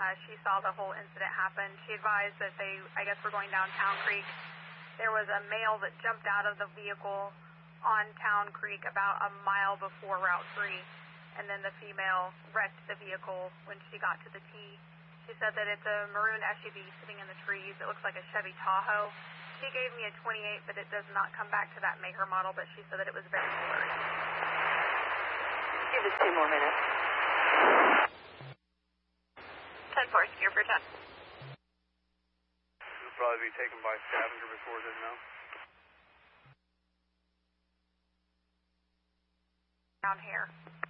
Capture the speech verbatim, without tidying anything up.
Uh, she saw the whole incident happen. She advised that they, I guess, were going down Town Creek. There was a male that jumped out of the vehicle on Town Creek about a mile before Route three, and then the female wrecked the vehicle when she got to the T. She said that it's a maroon S U V sitting in the trees. It looks like a Chevy Tahoe. She gave me a twenty-eight, but it does not come back to that maker model, but she said that it was very blurry. Give us two more minutes. ten four, secure for ten. This will probably be taken by scavenger before then, no? Down here.